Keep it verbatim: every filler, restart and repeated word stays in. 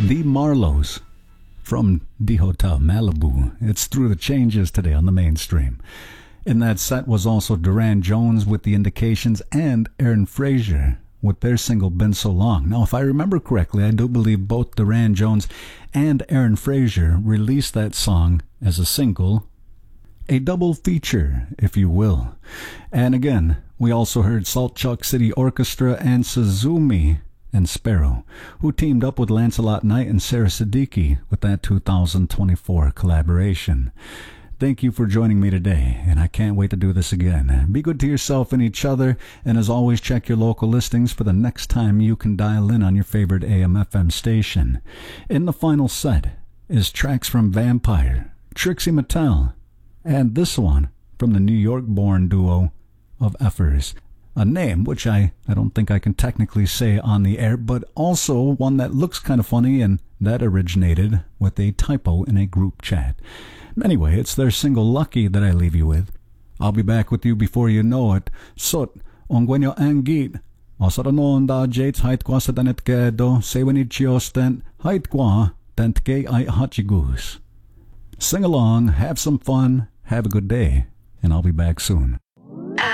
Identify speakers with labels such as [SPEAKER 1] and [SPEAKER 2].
[SPEAKER 1] The Marlows from the Hotel Malibu. It's Through the Changes today on the mainstream. In that set was also Duran Jones with The Indications and Aaron Frazier with their single Been So Long. Now, if I remember correctly, I do believe both Duran Jones and Aaron Frazier released that song as a single, a double feature, if you will. And again, we also heard Salt Chuck City Orchestra and Suzumi and Sparrow, who teamed up with Lancelot Knight and Sarah Siddiqui with that two thousand twenty-four collaboration. Thank you for joining me today, and I can't wait to do this again. Be good to yourself and each other, and as always, check your local listings for the next time you can dial in on your favorite A M F M station. In the final set is tracks from Vampire, Trixie Mattel, and this one from the New York-born duo of Effers. A name which I, I don't think I can technically say on the air, but also one that looks kind of funny, and that originated with a typo in a group chat. Anyway, it's their single Lucky that I leave you with. I'll be back with you before you know it. Sot, ongwenyo angit. Osaranon da jates hait kwa sa danet kedo, sewenid chiostent, hait kwa, tent ke ay hachigus. Sing along, have some fun, have a good day, and I'll be back soon.